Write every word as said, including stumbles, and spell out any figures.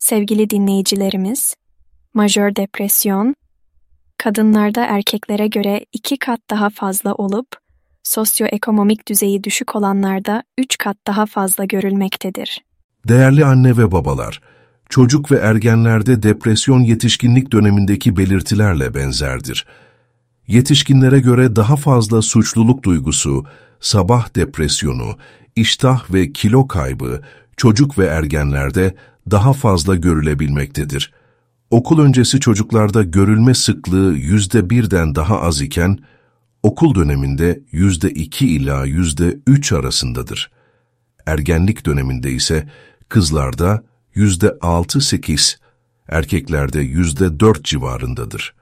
Sevgili dinleyicilerimiz, majör depresyon, kadınlarda erkeklere göre iki kat daha fazla olup, sosyoekonomik düzeyi düşük olanlarda üç kat daha fazla görülmektedir. Değerli anne ve babalar, çocuk ve ergenlerde depresyon yetişkinlik dönemindeki belirtilerle benzerdir. Yetişkinlere göre daha fazla suçluluk duygusu, sabah depresyonu, iştah ve kilo kaybı çocuk ve ergenlerde daha fazla görülebilmektedir. Okul öncesi çocuklarda görülme sıklığı yüzde birden daha az iken, okul döneminde yüzde iki ila yüzde üç arasındadır. Ergenlik döneminde ise kızlarda yüzde altı sekiz, erkeklerde yüzde dört civarındadır.